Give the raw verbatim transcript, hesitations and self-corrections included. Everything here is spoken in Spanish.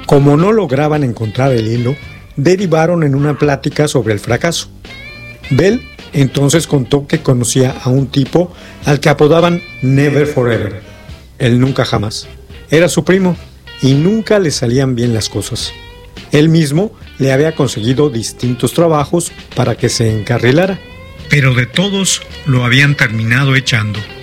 Como no lograban encontrar el hilo, derivaron en una plática sobre el fracaso. Bell entonces contó que conocía a un tipo al que apodaban Never Forever, el nunca jamás. Era su primo y nunca le salían bien las cosas. Él mismo le había conseguido distintos trabajos para que se encarrilara, pero de todos lo habían terminado echando.